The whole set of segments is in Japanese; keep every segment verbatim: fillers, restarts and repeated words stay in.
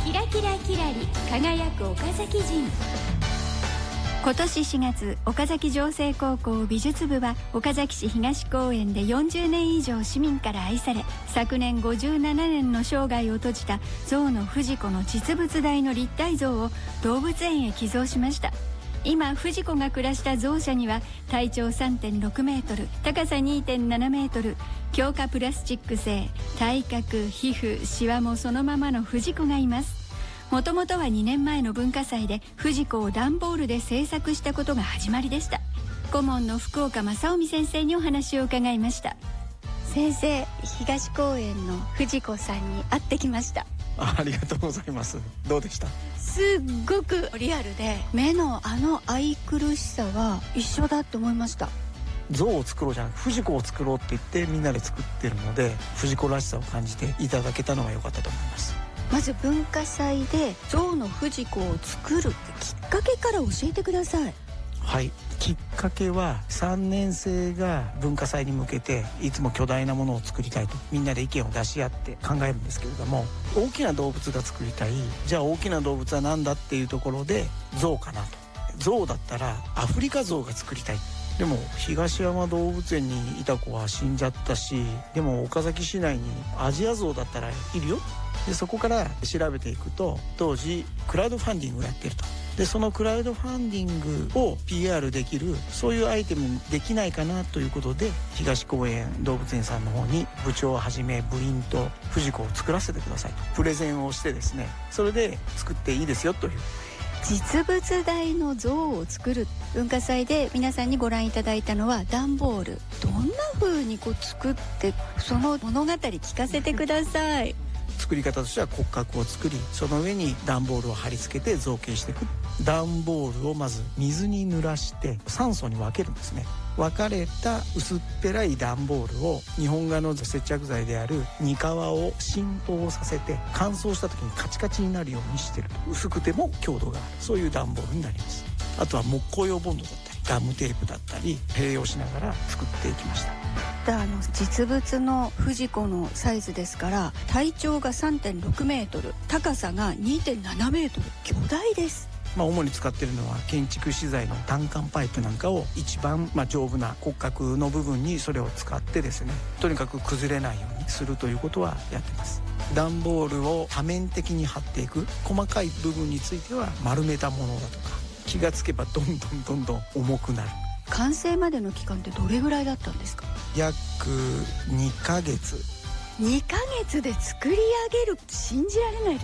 キラキラキラリ輝く岡崎人。今年しがつ、岡崎城西高校美術部は岡崎市東公園でよんじゅうねん以上市民から愛され、昨年ごじゅうななねんの生涯を閉じた象のフジコの実物大の立体像を動物園へ寄贈しました。今フジコが暮らした象舎には体長 さんてんろくメートル、高さ にてんななメートル、強化プラスチック製、体格、皮膚、シワもそのままのフジコがいます。もともとはにねんまえの文化祭でフジコを段ボールで制作したことが始まりでした。顧問の福岡正臣先生にお話を伺いました。先生、東公園のフジコさんに会ってきました。 あ, ありがとうございます。どうでした？ すっごくリアルで、目のあの愛くるしさは一緒だと思いました。 象を作ろうじゃなくフジコを作ろうって言ってみんなで作ってるので、フジコらしさを感じていただけたのは良かったと思います。 まず文化祭で象のフジコを作るきっかけから教えてください。 はい、きっかけはさんねん生が文化祭に向けていつも巨大なものを作りたいとみんなで意見を出し合って考えるんですけれども、大きな動物が作りたい、じゃあ大きな動物は何だっていうところで象かなと。象だったらアフリカゾウが作りたい。でも東山動物園にいた子は死んじゃったし、でも岡崎市内にアジアゾウだったらいるよ。でそこから調べていくと、当時クラウドファンディングをやってると。でそのクラウドファンディングを ピーアール できる、そういうアイテムできないかなということで、東公園動物園さんの方に部長をはじめ部員とフジコを作らせてくださいとプレゼンをしてですね、それで作っていいですよという。 実物大の像を作る文化祭で皆さんにご覧いただいたのは段ボール。どんな風にこう作って、その物語聞かせてください。 作り方としては骨格を作り、その上に段ボールを貼り付けて造形していく。段ボールをまず水に濡らしてさん層に分けるんですね。分かれた薄っぺらい段ボールを日本画の接着剤であるニカワを浸透させて、乾燥した時にカチカチになるようにしてる。薄くても強度がある、そういう段ボールになります。あとは木工用ボンドだったりガムテープだったり併用しながら作っていきました。 あの実物のフジコのサイズですから、体長が さんてんろくメートル、高さが にてんななメートル、巨大です。 まあ、主に使っているのは建築資材の単管パイプなんかを一番まあ丈夫な骨格の部分にそれを使ってですね、とにかく崩れないようにするということはやってます。段ボールを多面的に貼っていく。細かい部分については丸めたものだとか、気がつけばどんどんどんどん重くなる。 完成までの期間ってどれぐらいだったんですか？ 約にかげつ。 にかげつで作り上げる、信じられないです。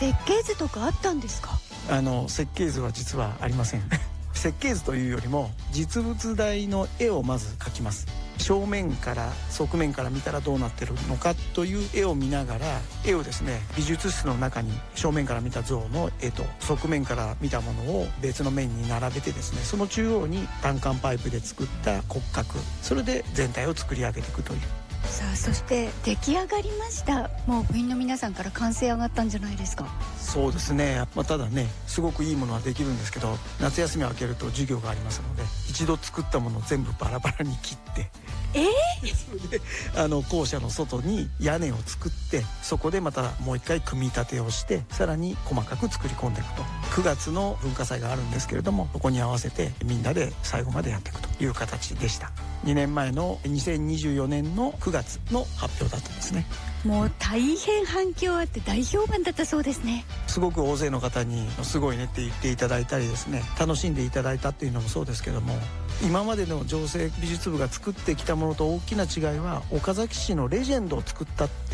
設計図とかあったんですか？ あの設計図は実はありません設計図というよりも実物大の絵をまず描きます。正面から側面から見たらどうなってるのかという絵を見ながら、絵をですね、美術室の中に正面から見た像の絵と側面から見たものを別の面に並べてですね、その中央に単管パイプで作った骨格、それで全体を作り上げていくという。 さあ、そして出来上がりました。もう部員の皆さんから歓声上がったんじゃないですか？ そうですね、まあ、ただね、すごくいいものはできるんですけど、夏休みを明けると授業がありますので、一度作ったものを全部バラバラに切ってえー、 それであの校舎の外に屋根を作って、そこでまたもう一回組み立てをして、さらに細かく作り込んでいくと。くがつの文化祭があるんですけれども、そこに合わせてみんなで最後までやっていくという形でした。にねんまえのにせんにじゅうよねんのくがつの発表だったんですね。 もう大変反響あって大評判だったそうですね。 すごく大勢の方にすごいねって言っていただいたりですね、楽しんでいただいたっていうのもそうですけども、今までの城西美術部が作ってきたものと大きな違いは、岡崎市のレジェンドを作ったって